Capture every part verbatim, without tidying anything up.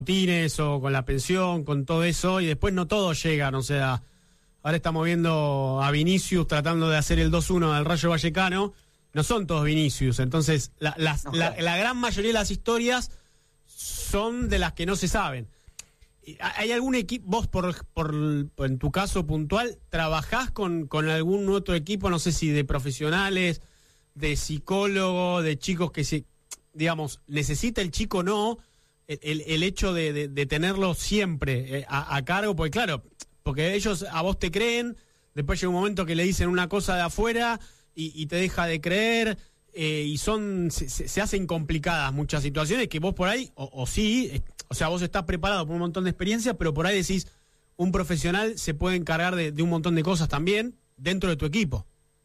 Tines o con la pensión, con todo eso, y después no todos llegan, o sea, ahora estamos viendo a Vinicius tratando de hacer el dos uno del Rayo Vallecano, no son todos Vinicius, entonces la, las, no, la, la gran mayoría de las historias son de las que no se saben. ¿Hay algún equipo, vos por, por, por en tu caso puntual, trabajás con, con algún otro equipo, no sé si de profesionales, de psicólogos, de chicos que se, digamos, necesita el chico o no, El, el hecho de, de, de tenerlo siempre eh, a, a cargo, porque claro, porque ellos a vos te creen, después llega un momento que le dicen una cosa de afuera y, y te deja de creer, eh, y son se, se hacen complicadas muchas situaciones que vos por ahí, o, o sí, eh, o sea, vos estás preparado por un montón de experiencia, pero por ahí decís, un profesional se puede encargar de, de un montón de cosas también dentro de tu equipo.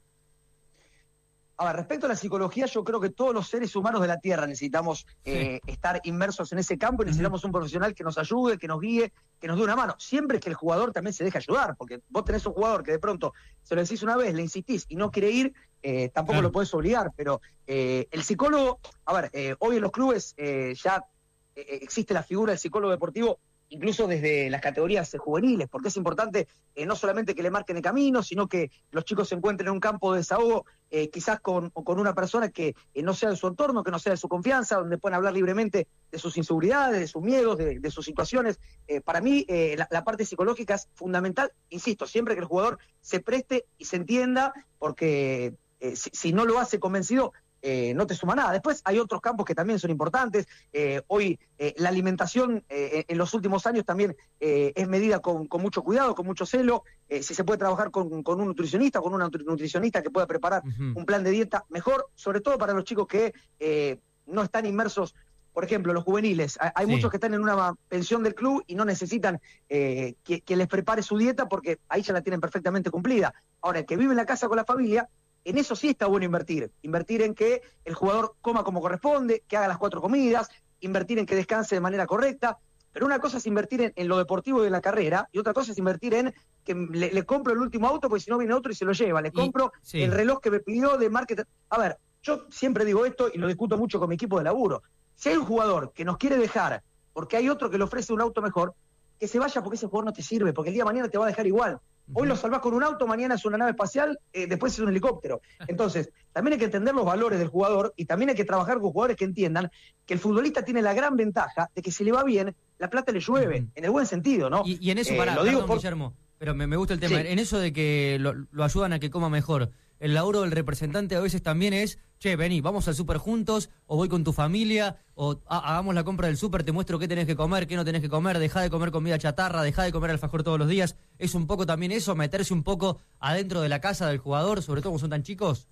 A ver, respecto a la psicología, yo creo que todos los seres humanos de la Tierra necesitamos eh, sí. estar inmersos en ese campo y necesitamos uh-huh. un profesional que nos ayude, que nos guíe, que nos dé una mano. Siempre que el jugador también se deje ayudar, porque vos tenés un jugador que de pronto se lo decís una vez, le insistís y no quiere ir, eh, tampoco claro. lo podés obligar, pero eh, el psicólogo, a ver, eh, hoy en los clubes eh, ya eh, existe la figura del psicólogo deportivo, incluso desde las categorías juveniles, porque es importante eh, no solamente que le marquen el camino, sino que los chicos se encuentren en un campo de desahogo, eh, quizás con, con una persona que eh, no sea de su entorno, que no sea de su confianza, donde puedan hablar libremente de sus inseguridades, de sus miedos, de, de sus situaciones. Eh, para mí, eh, la, la parte psicológica es fundamental, insisto, siempre que el jugador se preste y se entienda, porque eh, si, si no lo hace convencido, Eh, no te suma nada. Después hay otros campos que también son importantes. Eh, hoy eh, la alimentación eh, en los últimos años también eh, es medida con, con mucho cuidado, con mucho celo. Eh, si se puede trabajar con, con un nutricionista, con una nutricionista que pueda preparar uh-huh. un plan de dieta mejor, sobre todo para los chicos que eh, no están inmersos. Por ejemplo, los juveniles. Hay sí. muchos que están en una pensión del club y no necesitan eh, que, que les prepare su dieta porque ahí ya la tienen perfectamente cumplida. Ahora, el que vive en la casa con la familia, en eso sí está bueno invertir. Invertir en que el jugador coma como corresponde, que haga las cuatro comidas, invertir en que descanse de manera correcta. Pero una cosa es invertir en, en lo deportivo y en la carrera, y otra cosa es invertir en que le, le compro el último auto, porque si no viene otro y se lo lleva. Le compro y, sí. el reloj que me pidió de marketing. A ver, yo siempre digo esto y lo discuto mucho con mi equipo de laburo. Si hay un jugador que nos quiere dejar porque hay otro que le ofrece un auto mejor, que se vaya porque ese jugador no te sirve, porque el día de mañana te va a dejar igual. Hoy lo salvás con un auto, mañana es una nave espacial, eh, después es un helicóptero. Entonces, también hay que entender los valores del jugador y también hay que trabajar con jugadores que entiendan que el futbolista tiene la gran ventaja de que si le va bien, la plata le llueve, uh-huh. en el buen sentido, ¿no? Y, y en eso, eh, pará, lo digo por... Guillermo, pero me, me gusta el tema, sí. en eso de que lo, lo ayudan a que coma mejor. El laburo del representante a veces también es, che, vení, vamos al súper juntos, o voy con tu familia, o ah, hagamos la compra del súper, te muestro qué tenés que comer, qué no tenés que comer, dejá de comer comida chatarra, dejá de comer alfajor todos los días. ¿Es un poco también eso, meterse un poco adentro de la casa del jugador, sobre todo cuando son tan chicos?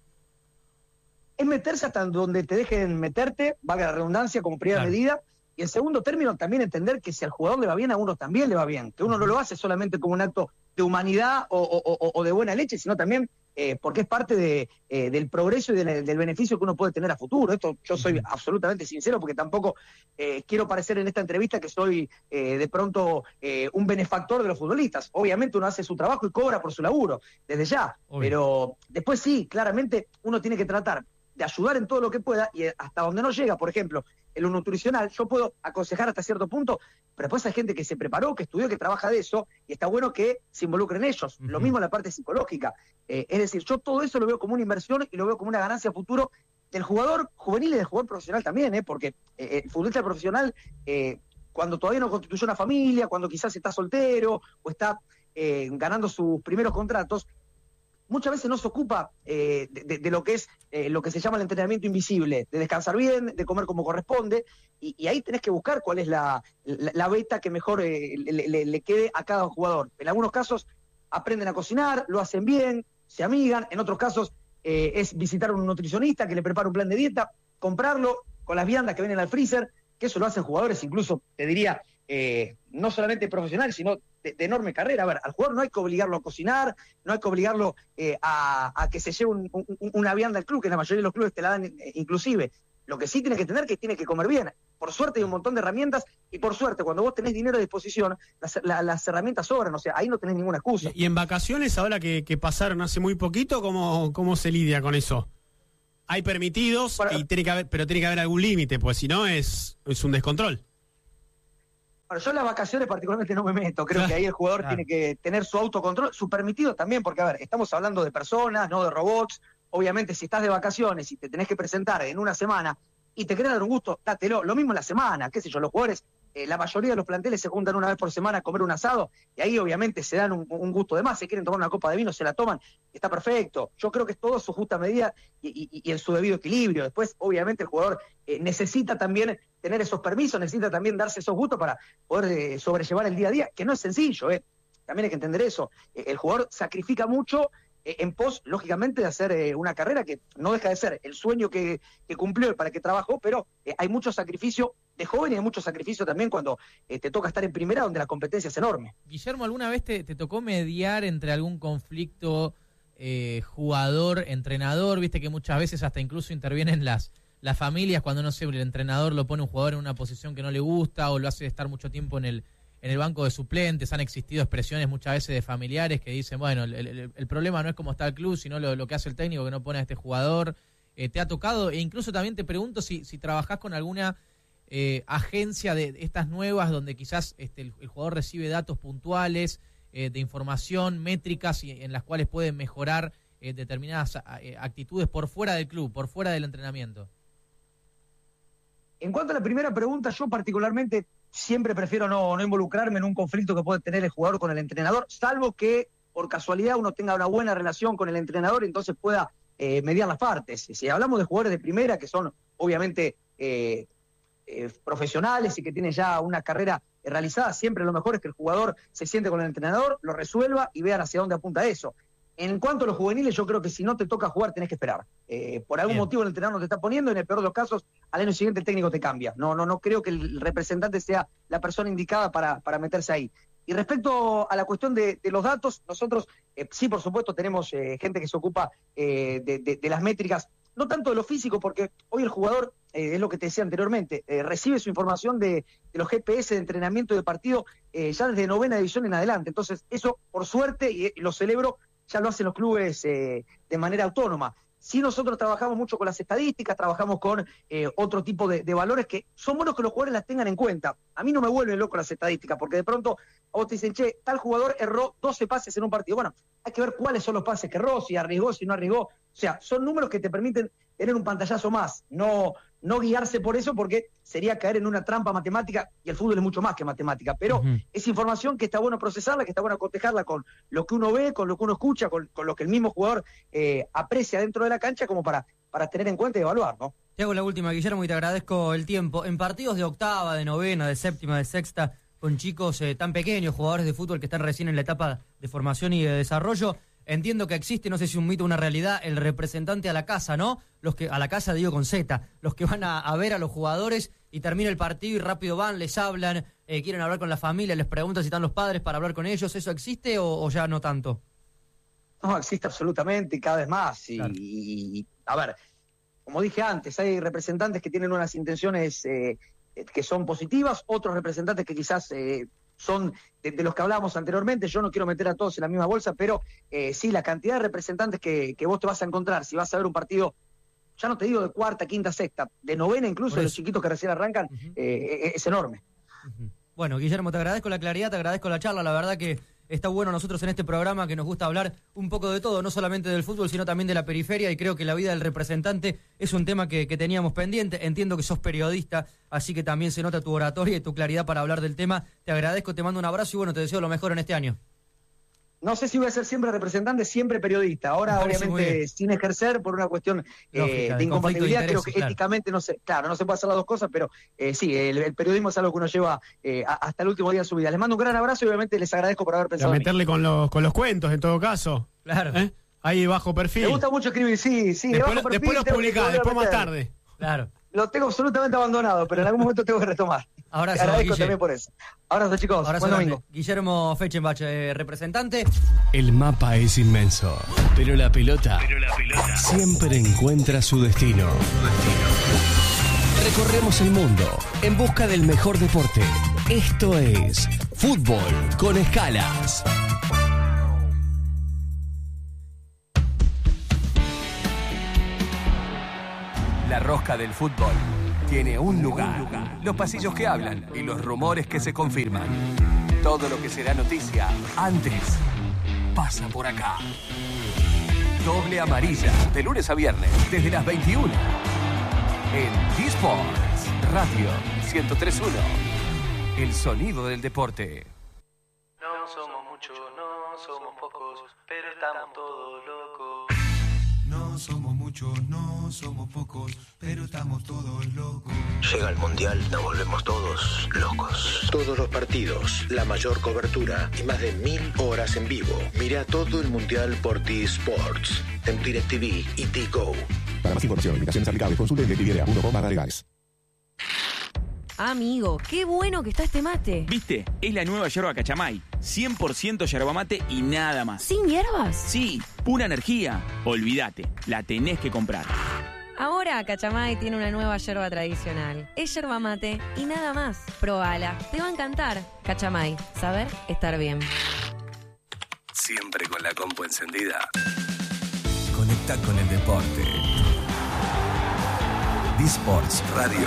Es meterse hasta donde te dejen meterte, valga la redundancia, como primera claro. medida, y en segundo término también entender que si al jugador le va bien, a uno también le va bien, que uno no lo hace solamente como un acto de humanidad o, o, o, o de buena leche, sino también eh, porque es parte de, eh, del progreso y de, del beneficio que uno puede tener a futuro. Esto yo soy uh-huh. absolutamente sincero, porque tampoco eh, quiero parecer en esta entrevista que soy eh, de pronto eh, un benefactor de los futbolistas. Obviamente uno hace su trabajo y cobra por su laburo, desde ya, Obvio. Pero después sí, claramente uno tiene que tratar de ayudar en todo lo que pueda, y hasta donde no llega, por ejemplo, en lo nutricional, yo puedo aconsejar hasta cierto punto, pero después hay gente que se preparó, que estudió, que trabaja de eso, y está bueno que se involucren ellos. Uh-huh. Lo mismo en la parte psicológica. Eh, es decir, yo todo eso lo veo como una inversión y lo veo como una ganancia futuro del jugador juvenil y del jugador profesional también, ¿eh? Porque eh, el futbolista profesional, eh, cuando todavía no constituyó una familia, cuando quizás está soltero o está eh, ganando sus primeros contratos, muchas veces no se ocupa eh, de, de, de lo que es eh, lo que se llama el entrenamiento invisible, de descansar bien, de comer como corresponde, y, y ahí tenés que buscar cuál es la, la, la beta que mejor eh, le, le, le quede a cada jugador. En algunos casos aprenden a cocinar, lo hacen bien, se amigan, en otros casos eh, es visitar a un nutricionista que le prepara un plan de dieta, comprarlo con las viandas que vienen al freezer, que eso lo hacen jugadores incluso, te diría, eh, no solamente profesionales, sino de, de enorme carrera. A ver, al jugador no hay que obligarlo a cocinar, no hay que obligarlo eh, a, a que se lleve un, un, una vianda al club, que la mayoría de los clubes te la dan eh, inclusive. Lo que sí tiene que tener, que tiene que comer bien. Por suerte hay un montón de herramientas, y por suerte cuando vos tenés dinero a disposición, las, la, las herramientas sobran, o sea, ahí no tenés ninguna excusa. Y en vacaciones, ahora que, que pasaron hace muy poquito, ¿cómo, cómo se lidia con eso? Hay permitidos, Para, y tiene que haber, pero tiene que haber algún límite, pues si no es, es un descontrol. Bueno, yo en las vacaciones particularmente no me meto, creo que ahí el jugador claro. tiene que tener su autocontrol, su permitido también, porque a ver, estamos hablando de personas, no de robots. Obviamente si estás de vacaciones y te tenés que presentar en una semana y te querés dar un gusto, dátelo. Lo mismo en la semana, qué sé yo, los jugadores, eh, la mayoría de los planteles se juntan una vez por semana a comer un asado y ahí obviamente se dan un, un gusto de más, si quieren tomar una copa de vino, se la toman, está perfecto. Yo creo que es todo a su justa medida y, y, y en su debido equilibrio. Después, obviamente, el jugador eh, necesita también tener esos permisos, necesita también darse esos gustos para poder eh, sobrellevar el día a día, que no es sencillo, eh. También hay que entender eso. Eh, el jugador sacrifica mucho en pos, lógicamente, de hacer eh, una carrera que no deja de ser el sueño que, que cumplió y para que trabajó, pero eh, hay mucho sacrificio de joven y hay mucho sacrificio también cuando eh, te toca estar en primera, donde la competencia es enorme. Guillermo, ¿alguna vez te, te tocó mediar entre algún conflicto eh, jugador-entrenador? Viste que muchas veces hasta incluso intervienen las, las familias cuando, no sé, el entrenador lo pone un jugador en una posición que no le gusta o lo hace estar mucho tiempo en el en el banco de suplentes. Han existido expresiones muchas veces de familiares que dicen, bueno, el, el, el problema no es cómo está el club, sino lo, lo que hace el técnico que no pone a este jugador. Eh, ¿Te ha tocado? E incluso también te pregunto si, si trabajás con alguna eh, agencia de estas nuevas donde quizás este, el, el jugador recibe datos puntuales eh, de información, métricas y, en las cuales pueden mejorar eh, determinadas eh, actitudes por fuera del club, por fuera del entrenamiento. En cuanto a la primera pregunta, yo particularmente siempre prefiero no, no involucrarme en un conflicto que puede tener el jugador con el entrenador, salvo que por casualidad uno tenga una buena relación con el entrenador y entonces pueda eh, mediar las partes. Si hablamos de jugadores de primera, que son obviamente eh, eh, profesionales y que tienen ya una carrera realizada, siempre lo mejor es que el jugador se siente con el entrenador, lo resuelva y vean hacia dónde apunta eso. En cuanto a los juveniles, yo creo que si no te toca jugar tenés que esperar. Eh, por algún Bien. motivo el entrenador no te está poniendo, en el peor de los casos, al año siguiente el técnico te cambia. No, no, no creo que el representante sea la persona indicada para, para meterse ahí. Y respecto a la cuestión de, de los datos, nosotros eh, sí, por supuesto, tenemos eh, gente que se ocupa eh, de, de, de las métricas, no tanto de lo físico, porque hoy el jugador, eh, es lo que te decía anteriormente, eh, recibe su información de, de los G P S de entrenamiento de partido eh, ya desde novena división en adelante. Entonces, eso, por suerte, y, y lo celebro, ya lo hacen los clubes eh, de manera autónoma. Sí, nosotros trabajamos mucho con las estadísticas, trabajamos con eh, otro tipo de, de valores que son buenos que los jugadores las tengan en cuenta. A mí no me vuelven loco las estadísticas, porque de pronto a vos te dicen, che, tal jugador erró doce pases en un partido. Bueno, hay que ver cuáles son los pases que erró, si arriesgó, si no arriesgó. O sea, son números que te permiten tener un pantallazo más, no, no guiarse por eso, porque sería caer en una trampa matemática, y el fútbol es mucho más que matemática, pero uh-huh. es información que está bueno procesarla, que está bueno cotejarla con lo que uno ve, con lo que uno escucha, con, con lo que el mismo jugador eh, aprecia dentro de la cancha, como para, para tener en cuenta y evaluar, ¿no? Te hago la última, Guillermo, y te agradezco el tiempo. En partidos de octava, de novena, de séptima, de sexta, con chicos eh, tan pequeños, jugadores de fútbol que están recién en la etapa de formación y de desarrollo, entiendo que existe, no sé si un mito o una realidad, el representante a la casa, ¿no? Los que a la casa, digo con Z, los que van a, a ver a los jugadores y termina el partido y rápido van, les hablan, eh, quieren hablar con la familia, les preguntan si están los padres para hablar con ellos. ¿Eso existe o, o ya no tanto? No, existe absolutamente y cada vez más. Y, claro. y a ver, como dije antes, hay representantes que tienen unas intenciones eh, que son positivas, otros representantes que quizás... Eh, son de, de los que hablábamos anteriormente. Yo no quiero meter a todos en la misma bolsa, pero eh, sí, la cantidad de representantes que, que vos te vas a encontrar, si vas a ver un partido, ya no te digo de cuarta, quinta, sexta, de novena incluso, de los chiquitos que recién arrancan, uh-huh. eh, es enorme. Uh-huh. Bueno, Guillermo, te agradezco la claridad, te agradezco la charla, la verdad que está bueno nosotros en este programa que nos gusta hablar un poco de todo, no solamente del fútbol, sino también de la periferia, y creo que la vida del representante es un tema que, que teníamos pendiente. Entiendo que sos periodista, así que también se nota tu oratoria y tu claridad para hablar del tema. Te agradezco, te mando un abrazo y bueno, te deseo lo mejor en este año. No sé si voy a ser siempre representante, siempre periodista. Ahora, obviamente, sin ejercer por una cuestión eh, de, de incompatibilidad, de creo que claro. éticamente no se, claro, no se puede hacer las dos cosas, pero eh, sí, el, el periodismo es algo que uno lleva eh, hasta el último día de su vida. Les mando un gran abrazo y obviamente les agradezco por haber pensado en mí. Meterle con los, con los cuentos, en todo caso. Claro. ¿Eh? Ahí bajo perfil. Me gusta mucho escribir, sí, sí. Después, de bajo perfil, después los publicás, después más tarde. Claro. Lo tengo absolutamente abandonado, pero en algún momento tengo que retomar. Abrazo, Te agradezco Guille. también por eso. Abrazo, chicos. Abrazo, buen domingo. Guillermo Fechenbach, eh, representante. El mapa es inmenso, pero la pelota, pero la pelota siempre encuentra su destino. Recorremos el mundo en busca del mejor deporte. Esto es Fútbol con Escalas. La rosca del fútbol tiene un lugar. Los pasillos que hablan y los rumores que se confirman. Todo lo que será noticia antes pasa por acá. Doble Amarilla, de lunes a viernes, desde las veintiuna. En D-Sports Radio ciento tres punto uno. El sonido del deporte. No somos muchos, no somos pocos, pero estamos todos locos. No somos muchos, no somos pocos, pero estamos todos locos. Llega el Mundial, nos volvemos todos locos. Todos los partidos, la mayor cobertura y más de mil horas en vivo. Mira todo el Mundial por T-Sports, en DirecTV y T-Go. Para más información, limitaciones aplicables, consulte en DirecTV punto com barra legales. Amigo, qué bueno que está este mate. ¿Viste? Es la nueva yerba Cachamay. cien por ciento yerba mate y nada más. ¿Sin hierbas? Sí, pura energía. Olvídate, la tenés que comprar. Ahora Cachamay tiene una nueva yerba tradicional. Es yerba mate y nada más. Probala, te va a encantar. Cachamay, saber estar bien. Siempre con la compu encendida. Conecta con el deporte. D-Sports Radio.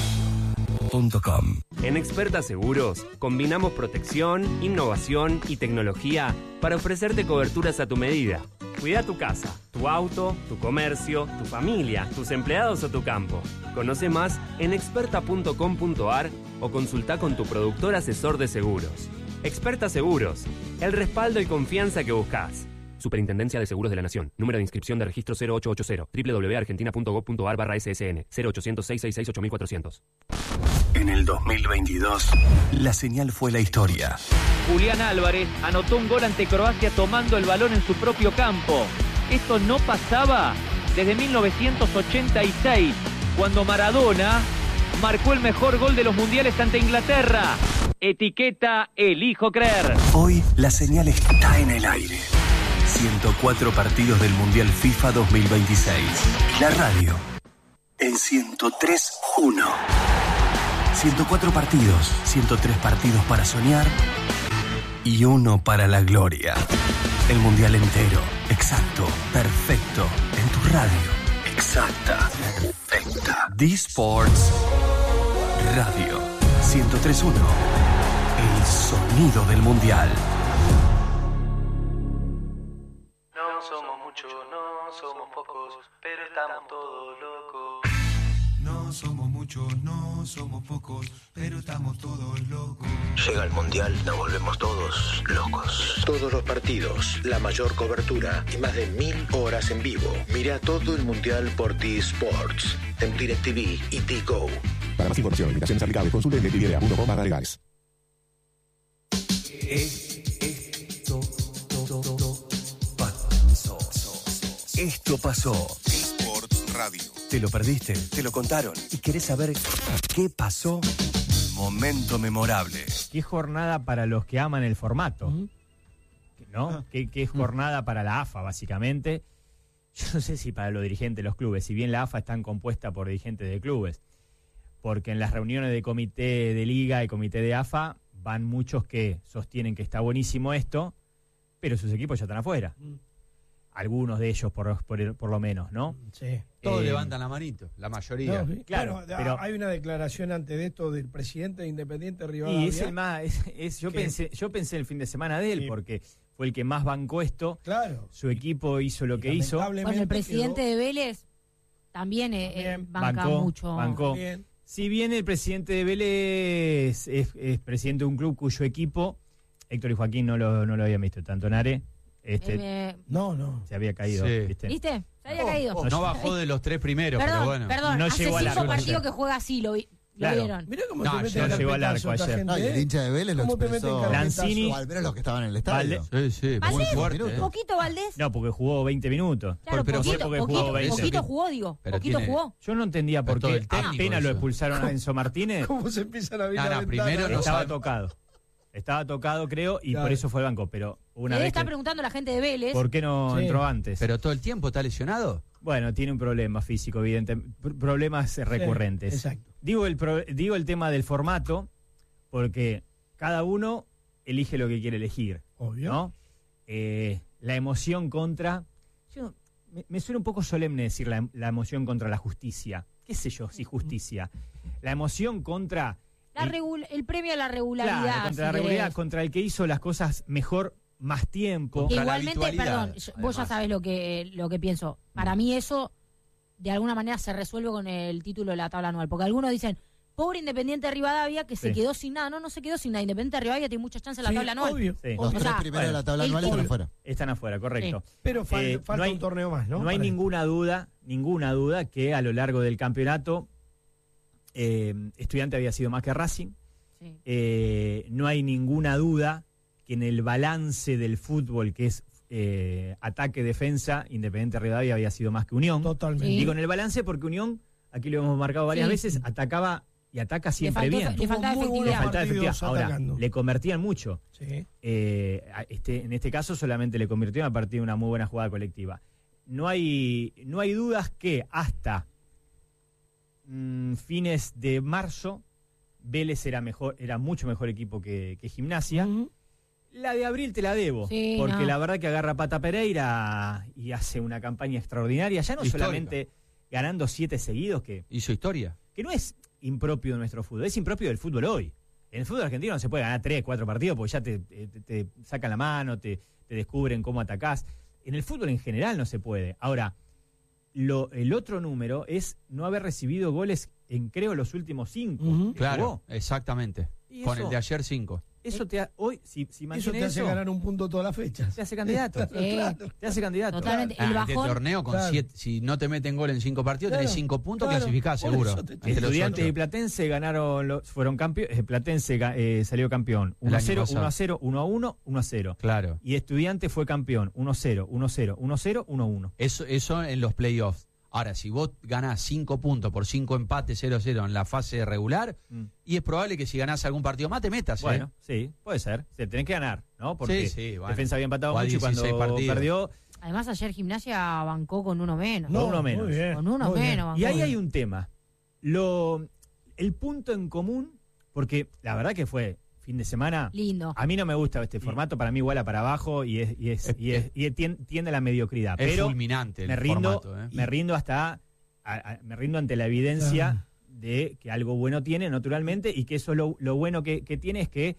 En Experta Seguros combinamos protección, innovación y tecnología para ofrecerte coberturas a tu medida. Cuida tu casa, tu auto, tu comercio, tu familia, tus empleados o tu campo. Conoce más en experta punto com punto a r o consulta con tu productor asesor de seguros. Experta Seguros, el respaldo y confianza que buscas. Superintendencia de Seguros de la Nación. Número de inscripción de registro cero ocho ocho cero. doble u doble u doble u punto argentina punto gov punto a r barra S S N. cero ochocientos, seiscientos sesenta y seis, ocho mil cuatrocientos. En el dos mil veintidós, la señal fue la historia. Julián Álvarez anotó un gol ante Croacia tomando el balón en su propio campo. Esto no pasaba desde mil novecientos ochenta y seis, cuando Maradona marcó el mejor gol de los mundiales ante Inglaterra. Etiqueta Elijo Creer. Hoy la señal está en el aire. ciento cuatro partidos del Mundial FIFA dos mil veintiséis. La radio en ciento tres punto uno. ciento cuatro partidos, ciento tres partidos para soñar y uno para la gloria. El Mundial entero, exacto, perfecto, en tu radio. Exacta, perfecta. D-Sports Radio ciento tres punto uno. El sonido del Mundial. No somos muchos, no somos pocos, pero estamos todos locos. No somos muchos, no somos pocos, pero estamos todos locos. Llega el Mundial, nos volvemos todos locos. Todos los partidos, la mayor cobertura y más de mil horas en vivo. Mira todo el Mundial por T-Sports, en DirecTV y T-Go. Para más información, limitaciones aplicables, consulte en DirecTV punto com barra legales. Esto pasó. Esto pasó. Sports Radio. ¿Te lo perdiste? ¿Te lo contaron? ¿Y querés saber qué pasó? Momento memorable. ¿Qué jornada para los que aman el formato? Uh-huh. ¿No? Ah. ¿Qué, ¿Qué jornada uh-huh. para la A F A, básicamente? Yo no sé si para los dirigentes de los clubes, si bien la A F A está compuesta por dirigentes de clubes, porque en las reuniones de comité de liga y comité de A F A van muchos que sostienen que está buenísimo esto, pero sus equipos ya están afuera. Uh-huh. Algunos de ellos, por, por, por lo menos, ¿no? Sí. Todos eh, levantan la manito, la mayoría. No, claro, bueno, pero hay una declaración antes de esto del presidente de Independiente Rivadavia. Y es el más, es, es, yo pensé, yo pensé el fin de semana de él, sí. porque fue el que más bancó esto. Claro. Su equipo hizo lo que hizo. Bueno, el presidente quedó... de Vélez también, eh, banca bancó, mucho. Bancó. Bien. Si bien el presidente de Vélez es, es presidente de un club cuyo equipo, Héctor y Joaquín no lo, no lo habían visto tanto, Nare. Este, eh, no, no. Se había caído. Sí. ¿Viste? ¿Viste? Se había oh, caído. Oh, no bajó de los tres primeros, perdón, pero bueno. Perdón, no hace llegó cinco al partidos que juega así, lo, vi, claro. lo vieron. Mirá cómo no, te meten no llegó al arco ayer. gente, no, y el hincha de Vélez lo expresó. Lanzini, o al menos los que estaban en el estadio. Sí, sí, ¿Valdés? muy fuerte. ¿Un poquito Valdés? No, porque jugó veinte minutos. Claro, pero poquito, porque poquito, jugó veinte. poquito jugó, digo. Pero poquito tiene... jugó. Yo no entendía por qué apenas lo expulsaron a Enzo Martínez. ¿Cómo se empiezan a ver no, la no, primero no Estaba sabe... tocado. Estaba tocado, creo, y claro. por eso fue el banco. Pero una Él vez está que... preguntando a la gente de Vélez. ¿Por qué no sí. entró antes? Pero todo el tiempo está lesionado. Bueno, tiene un problema físico, evidente. P- problemas recurrentes. Sí, exacto. Digo el, pro... digo el tema del formato, porque cada uno elige lo que quiere elegir. Obvio. ¿No? Eh, la emoción contra... Yo, me, me suena un poco solemne decir la, la emoción contra la justicia. qué sé yo, si justicia. La emoción contra... La el, regul- el premio a la regularidad. claro, contra si la regularidad, querés. contra el que hizo las cosas mejor más tiempo. Que igualmente, perdón, yo- vos ya sabés lo que, lo que pienso. Para mí eso, de alguna manera, se resuelve con el título de la tabla anual. Porque algunos dicen, pobre Independiente de Rivadavia, que se Sí. quedó sin nada. No, no se quedó sin nada. Independiente de Rivadavia tiene muchas chances en la Sí, tabla anual. obvio. Sí. O Los tres sea, primeros de la tabla el anual están título. afuera. Están afuera, correcto. Pero fal- Eh, falta no hay- un torneo más, ¿no? No hay Para- ninguna duda, ninguna duda que a lo largo del campeonato eh, Estudiante había sido más que Racing. Sí. Eh, no hay ninguna duda que en el balance del fútbol, que es eh, ataque-defensa, Independiente Rivadavia había sido más que Unión. Totalmente. Sí. Digo en el balance porque Unión, aquí lo hemos marcado varias Sí. veces, atacaba y ataca siempre faltó- bien. le faltaba Tuvo muy buenos Le efectividad. faltaba partidos efectividad. Ahora, atacando. le convertían mucho. Sí. Eh, a- este, en este caso solamente le convirtieron a partir de una muy buena jugada colectiva. No hay, no hay dudas que hasta mm, fines de marzo Vélez era mejor, era mucho mejor equipo que, que Gimnasia. Ujú. La de abril te la debo, Sí, porque no. la verdad que agarra Pata Pereira y hace una campaña extraordinaria, ya no Histórica. solamente ganando siete seguidos, que, Hizo historia. que no es impropio de nuestro fútbol, es impropio del fútbol hoy. En el fútbol argentino no se puede ganar tres, cuatro partidos porque ya te, te- te sacan la mano, te, te descubren cómo atacás. En el fútbol en general no se puede. Ahora, lo, el otro número es no haber recibido goles en, creo, los últimos cinco. Ujú. que Claro, jugó. exactamente. Y Con eso- el de ayer cinco. Eso te ha- hoy, si, si Eso mantiene te hace eso, ganar un punto todas las fechas. te hace candidato. Sí. Te hace candidato. Totalmente. Ah, El este bajón. torneo con Claro. siete, si no te meten gol en cinco partidos, Claro, tenés cinco puntos, claro, clasificás por seguro. eso te- Entre los Estudiantes ocho. y Platense ganaron, los, fueron campeones. Platense ga- eh, salió campeón El uno a año cero, pasado. uno a cero, uno a uno, uno a cero. Claro. Y Estudiante fue campeón uno a cero, uno a cero, uno a cero, uno a uno. Eso, eso en los playoffs. Ahora, si vos ganás cinco puntos por cinco empates cero a cero en la fase regular, Mm. y es probable que si ganás algún partido más te metas. Bueno, ¿eh? sí, puede ser. Se tenés que ganar, ¿no? Porque Sí, sí, bueno. Defensa había empatado O a mucho y cuando dieciséis partidos. perdió, Además, ayer Gimnasia bancó con uno menos. No, uno menos. Muy bien, Con uno muy bien. menos. Y bancó. ahí hay un tema. Lo, el punto en común, porque la verdad que fue fin de semana. Lindo. A mí no me gusta este formato, para mí iguala para abajo y es, y es, y es- y es- tien- tiende a la mediocridad. Es pero fulminante el me rindo, formato, ¿eh? me rindo hasta a- a- me rindo ante la evidencia de que algo bueno tiene, naturalmente, y que eso lo, lo bueno que, que tiene es que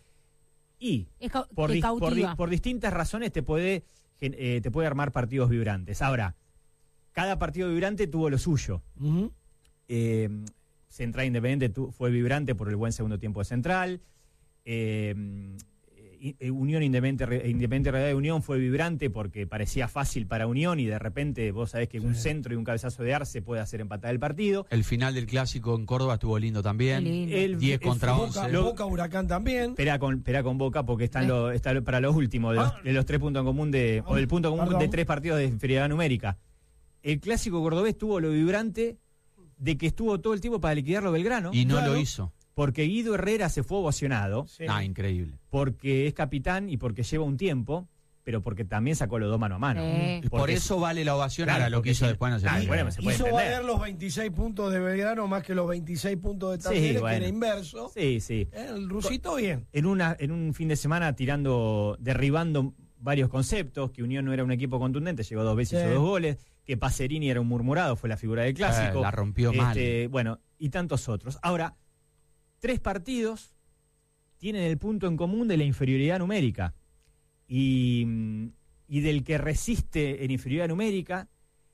y Es cau- por, te dis- por, di- cautiva. por distintas razones te puede gen- eh, te puede armar partidos vibrantes. Ahora, cada partido vibrante tuvo lo suyo. Ujú. Eh, Central Independiente tu- fue vibrante por el buen segundo tiempo de Central. Eh, y- eh, Unión Independiente, Re- Independiente Realidad de Unión fue vibrante porque parecía fácil para Unión y de repente vos sabés que un centro y un cabezazo de Arce puede hacer empatar el partido. El final del clásico en Córdoba estuvo lindo también. Qué lindo. El- diez el- contra Boca, once. Lo- Boca, Huracán también. Espera con, espera con Boca porque están Eh. los, está lo- para los últimos de los, Ah. de los tres puntos en común de, o del punto en común Perdón. de tres partidos de inferioridad numérica. El clásico cordobés tuvo lo vibrante de que estuvo todo el tiempo para liquidarlo Belgrano. Y no Claro. lo hizo. Porque Guido Herrera se fue ovacionado, Sí. Ah, increíble. porque es capitán y porque lleva un tiempo, pero porque también sacó los dos mano a mano. Sí. Porque- Por eso vale la ovación. Claro, Ahora lo que porque hizo si- después no se Ah, puede. bueno, se puede Hizo entender. valer los veintiséis puntos de Belgrano más que los veintiséis puntos de Sí, Talleres, bueno. que era inverso. Sí, sí. El rusito bien. En, una, en un fin de semana tirando, derribando varios conceptos, que Unión no era un equipo contundente, llegó dos veces Sí. hizo dos goles, que Pacerini era un murmurado, fue la figura del clásico. Eh, la rompió mal. Este, bueno, y tantos otros. Ahora, tres partidos tienen el punto en común de la inferioridad numérica. Y, mm, y del que resiste en inferioridad numérica,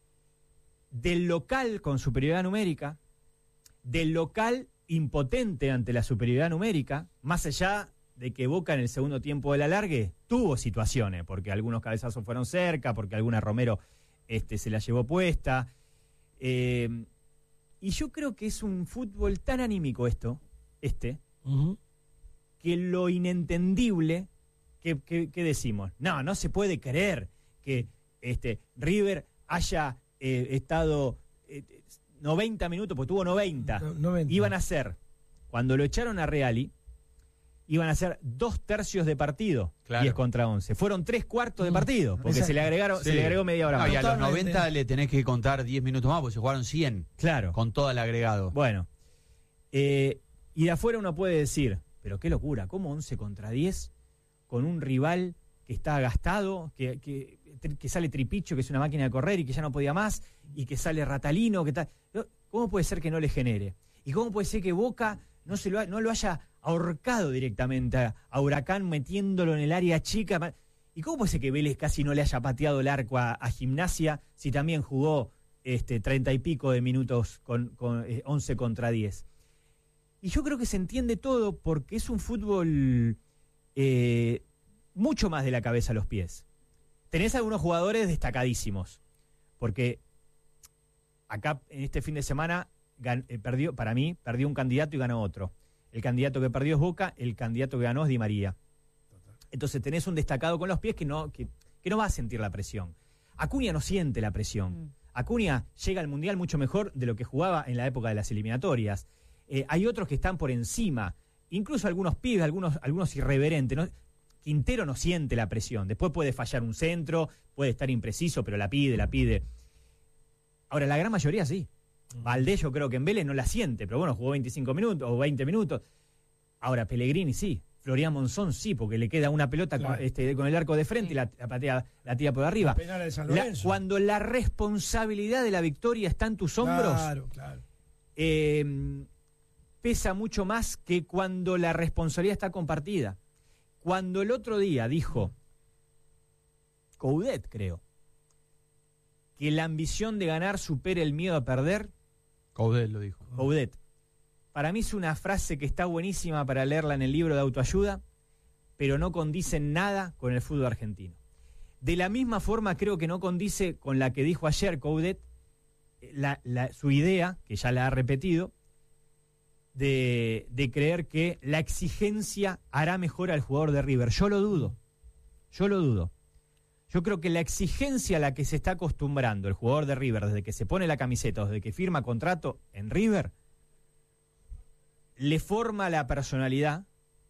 del local con superioridad numérica, del local impotente ante la superioridad numérica, más allá de que Boca en el segundo tiempo del alargue tuvo situaciones, porque algunos cabezazos fueron cerca, porque alguna Romero este, se la llevó puesta. Eh, y yo creo que es un fútbol tan anímico esto, este, Ujú. que lo inentendible que, que- que decimos, no, no se puede creer que este River haya eh, estado eh, noventa minutos, porque tuvo noventa, No- noventa. iban a ser, cuando lo echaron a Reali, iban a ser dos tercios de partido, Claro. diez contra once. Fueron tres cuartos de partido, porque Exacto. se le agregaron, se Sí. le agregó media hora No, más. y a los Totalmente. noventa le tenés que contar diez minutos más, porque se jugaron cien Claro. con todo el agregado. Bueno, eh, y de afuera uno puede decir, pero qué locura, ¿cómo once contra diez con un rival que está gastado, que, que, que sale Tripicho, que es una máquina de correr y que ya no podía más, y que sale Ratalino, que tal? ¿cómo puede ser que no le genere? ¿Y cómo puede ser que Boca no, se lo, ha, no lo haya ahorcado directamente a, a Huracán metiéndolo en el área chica? ¿Y cómo puede ser que Vélez casi no le haya pateado el arco a, a Gimnasia si también jugó este, treinta y pico de minutos con, con eh, once contra diez? Y yo creo que se entiende todo porque es un fútbol eh, mucho más de la cabeza a los pies. Tenés algunos jugadores destacadísimos, porque acá en este fin de semana gan, eh, perdió, para mí, perdió un candidato y ganó otro. El candidato que perdió es Boca, el candidato que ganó es Di María. Entonces tenés un destacado con los pies que no, que, que no va a sentir la presión. Acuña no siente la presión. Mm. Acuña llega al Mundial mucho mejor de lo que jugaba en la época de las eliminatorias. Eh, hay otros que están por encima, incluso algunos pibes, algunos, algunos irreverentes, ¿no? Quintero no siente la presión. Después puede fallar un centro, puede estar impreciso, pero la pide, la pide. Ahora, la gran mayoría sí. Uh-huh. Valdés yo creo que en Vélez no la siente, pero bueno, jugó veinticinco minutos o veinte minutos. Ahora, Pellegrini sí. Florian Monzón sí, porque le queda una pelota claro. con, este, con el arco de frente sí. y la, la patea, la tira por arriba. De San la, cuando la responsabilidad de la victoria está en tus hombros, claro, claro. Eh, pesa mucho más que cuando la responsabilidad está compartida. Cuando el otro día dijo Coudet, creo, que la ambición de ganar supera el miedo a perder. Coudet lo dijo. Coudet. Para mí es una frase que está buenísima para leerla en el libro de autoayuda, pero no condice nada con el fútbol argentino. De la misma forma creo que no condice con la que dijo ayer Coudet, la, la, su idea, que ya la ha repetido, de, de creer que la exigencia hará mejor al jugador de River. Yo lo dudo, yo lo dudo. Yo creo que la exigencia a la que se está acostumbrando el jugador de River desde que se pone la camiseta o desde que firma contrato en River, le forma la personalidad,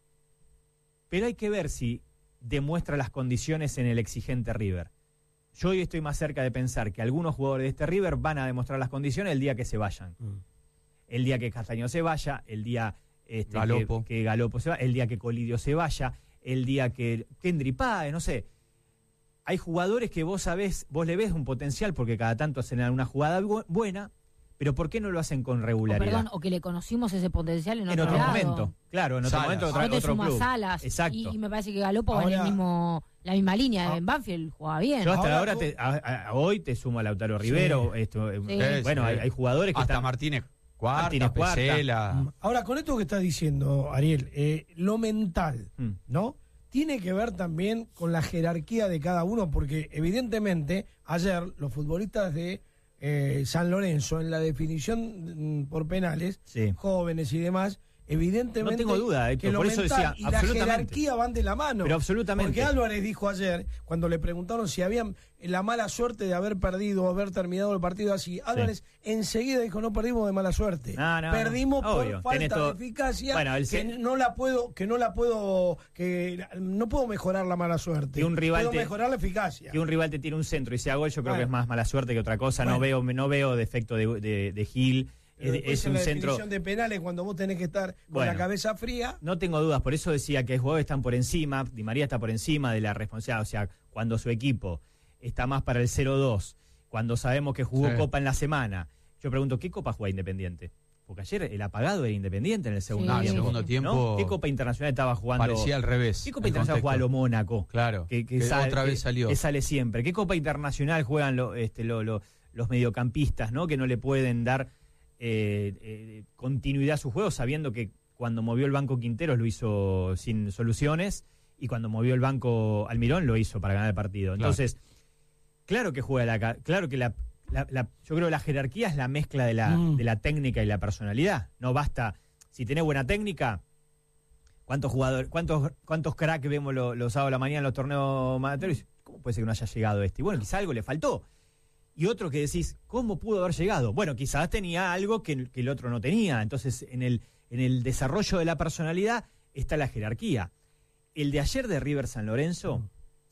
pero hay que ver si demuestra las condiciones en el exigente River. Yo hoy estoy más cerca de pensar que algunos jugadores de este River van a demostrar las condiciones el día que se vayan. Mm. El día que Castaño se vaya, el día este, Galopo. Que, que Galopo se vaya, el día que Colidio se vaya, el día que Kendry Páez, no sé. Hay jugadores que vos sabés, vos le ves un potencial porque cada tanto hacen una jugada bu- buena, pero ¿por qué no lo hacen con regularidad? O, perdón, o que le conocimos ese potencial en, en otro, otro lado. momento. Claro, en otro Salas. momento otro, Ahora te otro sumas club. Salas. Exacto. Y, y me parece que Galopo va en Ahora, el mismo, la misma línea. Ah, En Banfield jugaba bien. Yo hasta Ahora, ahora, te, a, a, hoy te sumo a Lautaro Rivero. Sí. Esto, Sí. eh, bueno, Sí. hay, hay jugadores que Hasta están... Martínez Cuarta, Martínez Cuarta. Pesela. Ahora, con esto que estás diciendo, Ariel, eh, lo mental, Mm. ¿no? Tiene que ver también con la jerarquía de cada uno, porque evidentemente ayer los futbolistas de eh, San Lorenzo, en la definición mm, por penales, Sí. jóvenes y demás, evidentemente No tengo duda, Héctor, que lo por eso mental decía, y la absolutamente. jerarquía van de la mano. Pero absolutamente. Porque Álvarez dijo ayer, cuando le preguntaron si habían la mala suerte de haber perdido o haber terminado el partido así, Álvarez enseguida dijo, no perdimos de mala suerte. No, no, perdimos no, obvio, por tenés falta todo- de eficacia, Bueno, el que se- no la puedo, que no la puedo, que no puedo mejorar la mala suerte. Que un rival puedo te- mejorar la eficacia. Que un rival te tire un centro y sea gol, yo creo Bueno. que es más mala suerte que otra cosa. No Bueno. veo no veo defecto de, de, de Gil. Pero Es, después es en un la centro... definición de penales, cuando vos tenés que estar con Bueno. la cabeza fría, No tengo dudas, por eso decía que los jugadores están por encima, Di María está por encima de la responsabilidad, o sea, cuando su equipo está más para el cero dos, cuando sabemos que jugó Sí. Copa en la semana, yo pregunto, ¿qué Copa juega Independiente? Porque ayer el apagado era Independiente en el segundo Ah, el tiempo. segundo tiempo ¿no? ¿Qué Copa Internacional estaba jugando? Parecía al revés. ¿Qué Copa el Internacional juega contexto. lo Mónaco? Claro, Que, que que sale- otra vez que- salió. que sale siempre. ¿Qué Copa Internacional juegan lo- este, lo- lo- los mediocampistas, ¿no? Que no le pueden dar eh, eh, continuidad a su juego, sabiendo que cuando movió el banco Quinteros lo hizo sin soluciones y cuando movió el banco Almirón lo hizo para ganar el partido. Entonces, claro que juega la... ca- Claro que la, la- la- yo creo que la jerarquía es la mezcla de la, Mm. de la técnica y la personalidad. No basta... Si tenés buena técnica... ¿Cuántos jugadores, cuántos, cuántos cracks vemos lo- los sábados de la mañana en los torneos amatorios? ¿Cómo puede ser que no haya llegado este? Y bueno, quizá algo le faltó. Y otro que decís, ¿cómo pudo haber llegado? Bueno, quizás tenía algo que, que el otro no tenía. Entonces, en el, en el desarrollo de la personalidad está la jerarquía. El de ayer de River San Lorenzo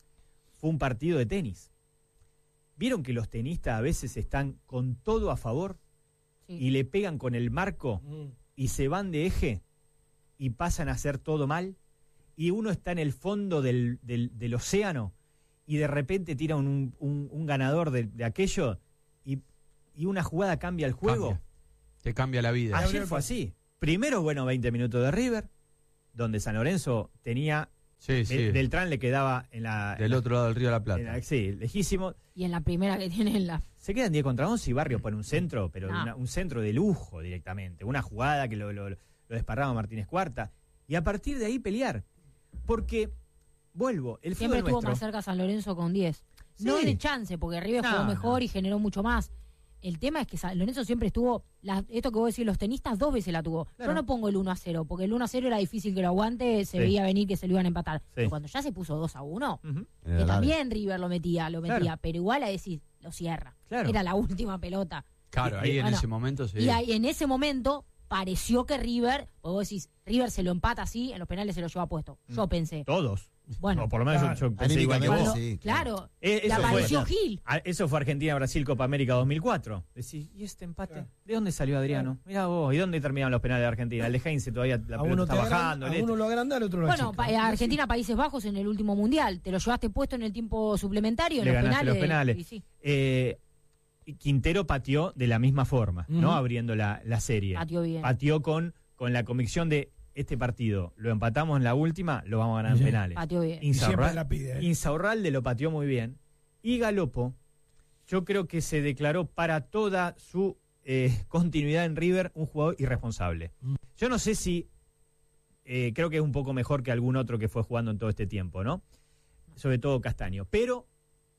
fue un partido de tenis. ¿Vieron que los tenistas a veces están con todo a favor Sí. y le pegan con el marco mm, y se van de eje y pasan a hacer todo mal? Y uno está en el fondo del, del, del océano y de repente tira un, un, un ganador de, de aquello y, y una jugada cambia el juego. Cambia. Te cambia la vida. Ayer fue así. Primero, bueno, veinte minutos de River, donde San Lorenzo tenía... Sí, sí. Be- Beltrán le quedaba en la... Del en otro lado del Río de la Plata. la- sí, lejísimo. Y en la primera que tiene en la... Se quedan diez contra once y Barrio pone un centro, pero No. una- un centro de lujo directamente. Una jugada que lo, lo, lo desparraba Martínez Cuarta. Y a partir de ahí pelear. Porque, vuelvo, el Siempre fútbol estuvo nuestro... más cerca San Lorenzo con diez. No Sí. de chance, porque River No, jugó mejor no. y generó mucho más. El tema es que San Lorenzo siempre estuvo, la- esto que vos decís, los tenistas dos veces la tuvo. Claro. Yo no pongo el uno a cero, porque el uno a cero era difícil que lo aguante, se Sí. veía venir que se lo iban a empatar. Sí. Pero cuando ya se puso dos a uno, Ujú. que también River lo metía, lo metía, Claro. pero igual a decir, lo cierra. Claro. Era la última pelota. Claro, ahí Y- en bueno, ese momento sí. Y ahí, en ese momento pareció que River, porque vos decís, River se lo empata así, en los penales se lo lleva puesto. Yo pensé. Todos. Bueno, o por lo menos yo- claro. yo, pensé igual que vos. Cuando- claro, Eh, le eso apareció fue, Gil. Ah, eso fue Argentina-Brasil Copa América dos mil cuatro. Decís, ¿y este empate? ¿De dónde salió Adriano? Mirá vos, ¿y dónde terminaron los penales de Argentina? El de Heinze todavía la A pelota uno, está te agranda, bajando. a el uno este. lo agranda, al otro lo Bueno, achica. pa- eh, Argentina, Países Bajos en el último mundial. Te lo llevaste puesto en el tiempo suplementario, en Le los ganaste penales. los penales. y sí, Eh, y Quintero pateó de la misma forma, ¿no? Ujú. Abriendo la, la serie. pateó bien. Pateó con, con la convicción de este partido. Lo empatamos en la última, lo vamos a ganar en Sí. penales. Pateó bien. Y siempre Insaurral- la pide. ¿eh? Insaurralde lo pateó muy bien. Y Galopo, yo creo que se declaró para toda su eh, continuidad en River un jugador irresponsable. Yo no sé si, eh, creo que es un poco mejor que algún otro que fue jugando en todo este tiempo, ¿no? Sobre todo Castaño. Pero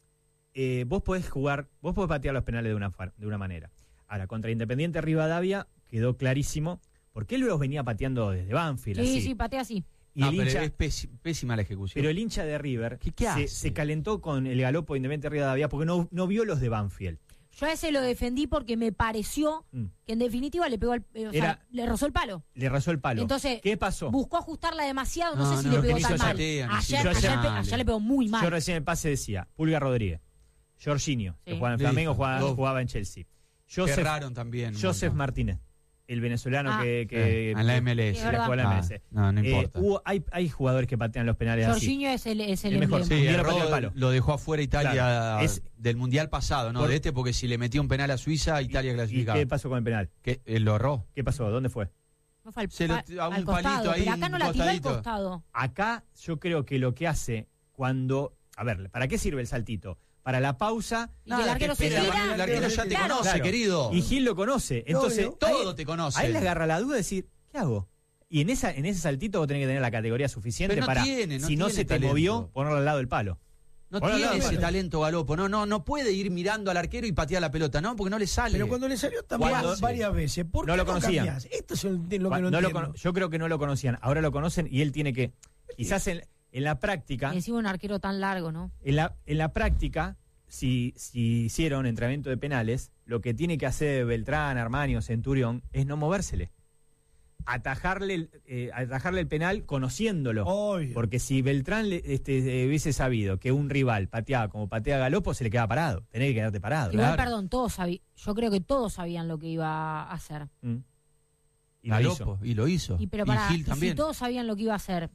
eh, vos podés jugar, vos podés patear los penales de una, far- de una manera. Ahora, contra Independiente Rivadavia quedó clarísimo, porque él los venía pateando desde Banfield. Sí, así. sí, patea así. Y No, el pero hincha- es pési- pésima la ejecución. pero el hincha de River ¿Qué- qué se, hace? se calentó con el Galopo de Independiente Rivadavia porque no, no vio los de Banfield. Yo a ese lo defendí porque me pareció Mm. que en definitiva le pegó al, eh, o sea, Era- le rozó el palo. Le rasó el palo. Entonces, ¿Qué pasó? Buscó ajustarla demasiado, no, No, sé si no, le que pegó no tan hizo mal. patea, ni Ayer, siquiera ayer, penales. pe- ayer le pegó muy mal. Yo recién en el pase decía, Pulga Rodríguez, Jorginho, que Sí. jugaba en Listo, Flamengo, jugaba, dos. jugaba en Chelsea. Joseph, Ferraron también. un Joseph montón. Martínez, el venezolano Ah. que, que- Eh, en la M L S. Sí, es que verdad. juega en la Ah, M L S. no, no Eh, importa. hubo- hay, hay jugadores que patean los penales así. Jorginho es el, es el, El mejor, emblema. Sí, Y él erró, pateó el palo. lo dejó afuera Italia Claro, es- del Mundial pasado, ¿no? Por- de este, porque si le metió un penal a Suiza, Italia ¿Y clasificaba. qué pasó con el penal? Que él lo erró. ¿Qué pasó? ¿Dónde fue? No fue al, Se lo- pa- a un al costado, palito ahí, pero acá un no la tiró al costadito. costado. Acá yo creo que lo que hace cuando... A ver, ¿para qué sirve el saltito? Para la pausa... Y que el arquero se espera, gira. el arquero ya te Claro. conoce, Claro. querido. Y Gil lo conoce. Entonces, Obvio. Todo ahí- te conoce. Ahí le agarra la duda de decir, ¿qué hago? Y en esa en ese saltito vos tenés que tener la categoría suficiente Pero no para, tiene, no si no tiene se te talento. movió, ponerlo al lado del palo. No Por al tiene lado, ese bueno. talento Galopo. No, no, no puede ir mirando al arquero y patear la pelota, ¿no? Porque no le sale. Pero cuando le salió también Cuando- varias veces, ¿por qué No no, lo conocían. cambiás? Esto es el- lo que no, Cuando- no lo entiendo. cono- yo creo que no lo conocían. Ahora lo conocen y él tiene que... Quizás en, en la práctica... Y encima un arquero tan largo, ¿no? En la, en la práctica, si, si hicieron entrenamiento de penales, lo que tiene que hacer Beltrán, Armani o Centurión es no movérsele. Atajarle, el- eh, atajarle el penal conociéndolo. Obvio. Porque si Beltrán le- este, eh, hubiese sabido que un rival pateaba como patea Galopo, se le queda parado. Tenés que quedarte parado. Igual, Claro. perdón, todos sabían. Yo creo que todos sabían lo que iba a hacer. Mm. Y lo Galopo, hizo. y lo hizo. Y pero para, Gil y también. si todos sabían lo que iba a hacer,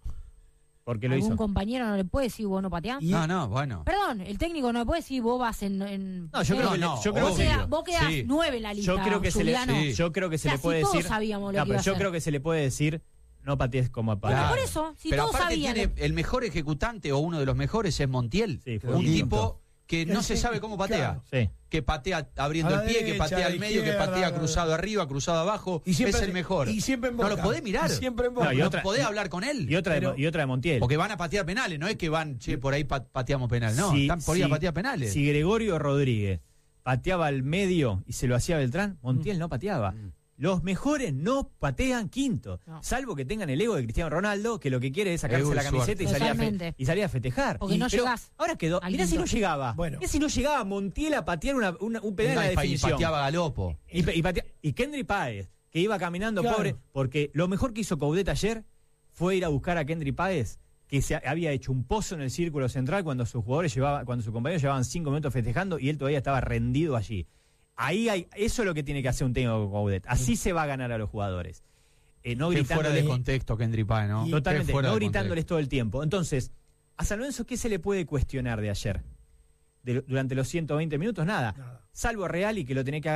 ¿Por qué lo ¿algún hizo? compañero no le puede decir vos no pateás? Y- No, no, bueno. Perdón, el técnico no le puede decir vos vas en... en- No, yo eh, creo que, le- no, yo creo vos, que se- quedás, vos quedás Sí. nueve en la lista, yo creo que se le, Juliano. sí. yo creo que se O sea, le puede si todos decir. sabíamos lo No, que pero iba a yo hacer. creo que se le puede decir no patees como patea. Claro. Por eso, si Pero todos aparte sabían... tiene el mejor ejecutante o uno de los mejores es Montiel. Sí, fue un un quinto. tipo que no se Sí, sabe cómo patea. claro. Sí. Que patea abriendo A la el pie, que derecha, patea a al la medio, que izquierda, patea a la- cruzado arriba, cruzado abajo. Y siempre- es el mejor. y siempre en no boca. lo podés mirar. Y siempre en boca. No, y No otra- podés hablar con él. Y otra, de, Pero- y otra de Montiel. Porque van a patear penales, no es que van, che, por ahí pa- pateamos penales. No, Si- están por ahí a si- patear penales. Si Gregorio Rodríguez pateaba al medio y se lo hacía Beltrán, Montiel no pateaba. Mm. Los mejores no patean quinto, No. salvo que tengan el ego de Cristiano Ronaldo, que lo que quiere es sacarse Ego y la camiseta y salir, a fe- Totalmente. y salir a festejar. Porque Y- no pero llegás Ahora quedó. al Mirá si quinto. no llegaba. Bueno. Mirá si no llegaba Montiel a patear una, una- un penal No, en la y pa- y definición. pateaba Galopo. Y, pa- y, patea- y Kendry Páez, que iba caminando Claro. pobre, porque lo mejor que hizo Coudet ayer fue ir a buscar a Kendry Páez, que se ha- había hecho un pozo en el círculo central cuando sus jugadores llevaban, cuando sus compañeros llevaban cinco minutos festejando y él todavía estaba rendido allí. Ahí hay, eso es lo que tiene que hacer un técnico con Coudet. Así se va a ganar a los jugadores. Eh, no Qué fuera gritándole, de contexto, Kendry Páez, ¿no? totalmente, Qué fuera no de gritándoles contexto. todo el tiempo. Entonces, a San Lorenzo, ¿qué se le puede cuestionar de ayer? De- durante los ciento veinte minutos, nada. Nada. Salvo a Real y que lo tenés que agarrar.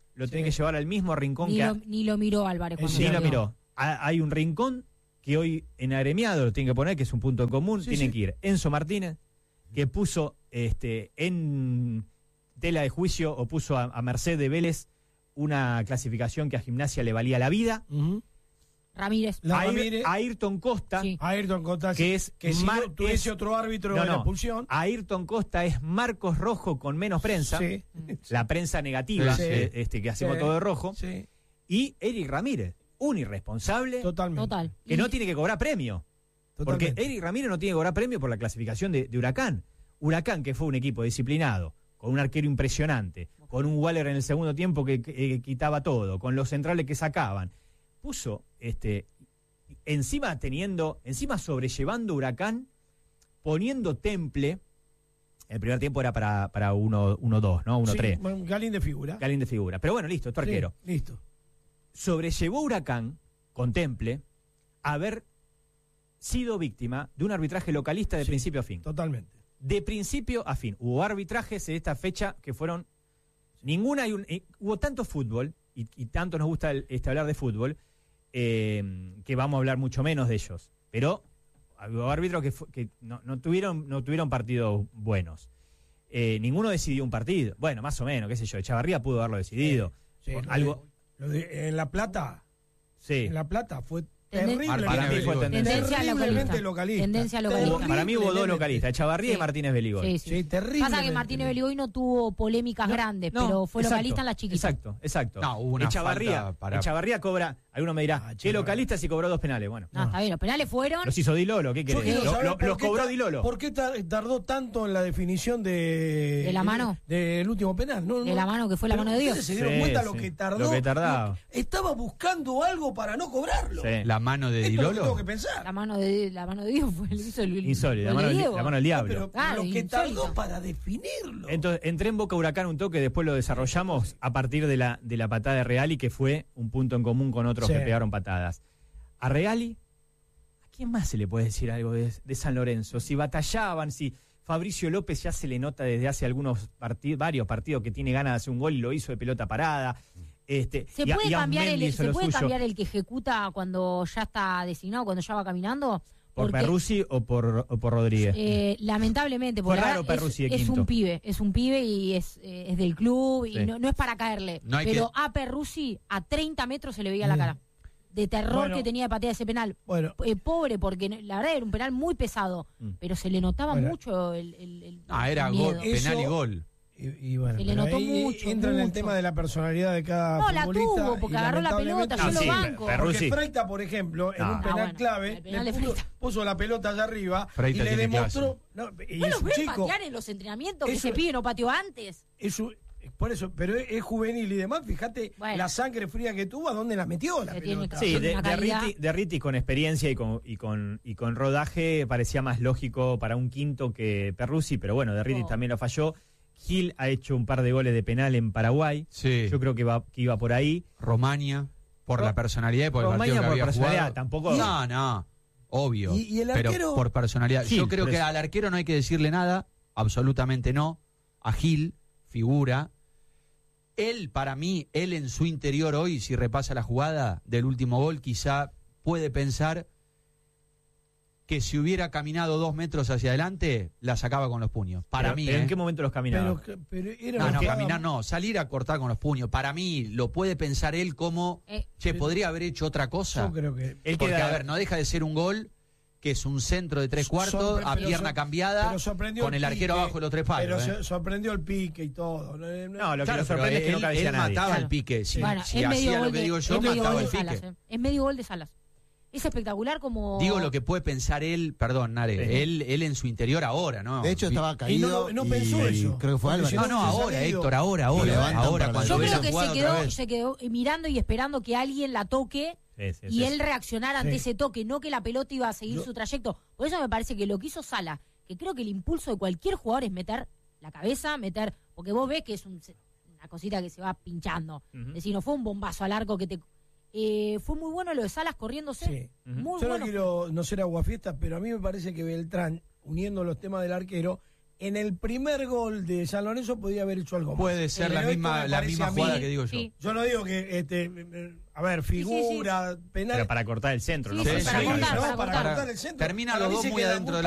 lo tiene que llevar al mismo rincón Ni que... lo, a- ni lo miró Álvarez cuando Sí, lo lo vio. miró. Ha- Hay un rincón que hoy en agremiado lo tiene que poner, que es un punto en común. Sí, tiene sí. que ir Enzo Martínez, que puso este, en tela de juicio o puso a, a merced de Vélez una clasificación que a Gimnasia le valía la vida. Ramírez. La A, Ir- Ramírez. a Ayrton Costa, Sí. Ayrton Costa, que es que si Mar- no tuviese es- otro árbitro No, de la no. expulsión. A Ayrton Costa es Marcos Rojo con menos prensa. Sí. La prensa negativa, Sí. eh, este, que hacemos Sí. todo de rojo. Sí, Y Eric Ramírez, un irresponsable totalmente. Total. que no tiene que cobrar premio. Porque Totalmente. Eric Ramírez no tiene que cobrar premio por la clasificación de, de Huracán. Huracán, que fue un equipo disciplinado, con un arquero impresionante, con un Waller en el segundo tiempo que, que, eh, quitaba todo, con los centrales que sacaban. Puso, este, encima teniendo, encima sobrellevando Huracán, poniendo temple. El primer tiempo era para, para uno dos, ¿no? uno tres. Sí, bueno, Galín de figura. Galín de figura. Pero bueno, listo, tu arquero. Sí, listo. Sobrellevó Huracán, contemple, haber sido víctima de un arbitraje localista de Sí, principio a fin. Totalmente. De principio a fin. Hubo arbitrajes en esta fecha que fueron ninguna. Y un, eh, hubo tanto fútbol, y, y tanto nos gusta el- este, hablar de fútbol, eh, que vamos a hablar mucho menos de ellos. Pero hubo árbitros que, fu- que no, no tuvieron, no tuvieron partidos buenos. Eh, ninguno decidió un partido. Bueno, más o menos, qué sé yo. Echavarría pudo haberlo decidido. Sí, Por lo algo. de- lo de- en La Plata, Sí. en La Plata fue Tenden- terriblemente, Para mí fue tendencia. Tendencia terriblemente localista. localista. Tendencia Hubo- localista. para mí hubo dos Terriblemente. localistas, Echavarría y Sí. Martínez Beligol. Sí, sí. Sí, terrible. Pasa que Martínez Beligoy no tuvo polémicas No, grandes, no, pero fue exacto, localista en la chiquita. Exacto, exacto. No, hubo una Echavarría, falta para- Echavarría cobra, alguno me dirá, Ah, ¿qué Echavarría. localista si cobró dos penales? Bueno, No, está bien, los penales fueron. los hizo Di Lolo, ¿qué Yo querés? quiero Lo- saber lo- por los qué cobró ta- Di Lolo. ¿Por qué ta- tardó tanto en la definición de... ¿De la mano? Del último penal. No, De no. la mano, que fue la Pero mano de Dios. ¿ustedes se dieron Sí, cuenta sí. lo que tardó? Lo que tardaba. Lo que- estaba buscando algo para no cobrarlo. Sí. La mano de Esto Di es lo que tengo Lolo. que pensar. La mano de la mano de Dios fue el hizo el, Insólito, la el mano, de del, Diego. la mano del diablo. Pero Claro, lo que insólito. tardó para definirlo. Entonces, entré en Boca Huracán un toque, después lo desarrollamos a partir de la, de la patada de Reali, que fue un punto en común con otros Sí. que pegaron patadas. A Reali, ¿a quién más se le puede decir algo de, de San Lorenzo? Si batallaban, si Fabricio López ya se le nota desde hace algunos partidos, varios partidos que tiene ganas de hacer un gol y lo hizo de pelota parada. Este, ¿Se y a- puede, y a cambiar Osmendi el, hizo ¿se lo puede suyo. cambiar el que ejecuta cuando ya está designado, cuando ya va caminando? ¿Por Porque, Perruzzi o por, o por Rodríguez? eh, lamentablemente, Fue porque raro ahora Perruzzi es, de es quinto. un pibe, es un pibe y es, eh, es del club y Sí. no, no es para caerle. No hay pero que- a Perruzzi a treinta metros se le veía la Mm. cara. De terror Bueno. que tenía de patear ese penal. Bueno, Eh, pobre, porque no- la verdad era un penal muy pesado, Mm. pero se le notaba Bueno. mucho el, el, el- Ah, era el gol, miedo. Eso- penal y gol. y, y bueno, Se le pero notó ahí mucho, entra en el mucho. tema de la personalidad de cada No, la futbolista. tuvo, porque y agarró la lamentablemente- pelota, yo No, lo sí, banco. Perruzzi. Porque Freita, por ejemplo, en No. un Ah, penal bueno, clave, el penal le de puso, Freita. puso la pelota allá arriba Freita y le tiene demostró. No, y ¿Vos es lo un ves chico. patear en los entrenamientos que Eso- ese pibe no pateó antes? Es un- por eso, pero es, es juvenil y demás. Fíjate Bueno. la sangre fría que tuvo, ¿a dónde la metió la Que tiene pelota? Sí, de, una de calidad. Riti, de Riti con experiencia y con, y, con, y con rodaje parecía más lógico para un quinto que Perruzzi, pero bueno, de Riti Oh. también lo falló. Gil ha hecho un par de goles de penal en Paraguay. Sí. Yo creo que, va, que iba por ahí. Romania, por Ro- la personalidad y por el Romaña partido que por había personalidad, jugado. tampoco- No, no, obvio. Y- y el pero arquero- por personalidad. Gil, Yo creo pero que es- al arquero no hay que decirle nada, absolutamente no. A Gil, figura. Él, para mí, él en su interior hoy, si repasa la jugada del último gol, quizá puede pensar que si hubiera caminado dos metros hacia adelante, la sacaba con los puños. Para Pero- mí, pero ¿en ¿eh? qué momento los caminaba? Pero, que- pero era No, una no, jugada- caminar no, salir a cortar con los puños. Para mí, lo puede pensar él como, Eh, che, ¿podría haber hecho otra cosa? Yo creo que. Él Porque, queda- a ver, no deja de ser un gol que es un centro de tres cuartos, Sorpre- a pero pierna sor- cambiada, pero sorprendió con el arquero pique, abajo de los tres palos. Pero ¿eh? se- sorprendió el pique y todo. No, No, lo que Claro, lo sorprende pero es que no él- cabecía él nadie. mataba Claro. el pique. Si, Bueno, si es medio hacía gol lo que de- digo yo, es medio mataba gol el de Salas, pique. eh. Es medio gol de Salas. Es espectacular como... Digo lo que puede pensar él, perdón, Nare, Sí. él, él en su interior ahora, ¿no? De hecho, estaba Y caído. no, no pensó y eso. Creo que fue Porque Álvarez. si No, no, hubiese ahora, salido- Héctor, ahora, Y ahora, levantan ahora, para cuando Yo ve creo la que se jugada otra quedó, vez. se quedó mirando y esperando que alguien la toque Sí, sí, y sí. él reaccionara ante Sí. ese toque, no que la pelota iba a seguir Yo- su trayecto. Por eso me parece que lo que hizo Sala, que creo que el impulso de cualquier jugador es meter la cabeza, meter, porque vos ves que es un- una cosita que se va pinchando. Ujú. Es decir, no fue un bombazo al arco que te... Eh, fue muy bueno lo de Salas corriéndose. Sí. Muy Yo bueno. no quiero no ser aguafiestas, pero a mí me parece que Beltrán, uniendo los temas del arquero, en el primer gol de San Lorenzo podía haber hecho algo más. Puede ser Pero la esto misma, me la parece misma a mí- jugada que digo yo. Sí. Yo no digo que, este, a ver, figura, penal. Pero para cortar el centro, Sí, ¿no? sí, Para para sacar. cortar, No, para para cortar. cortar el centro. Terminan Para los mí dos se muy queda adentro de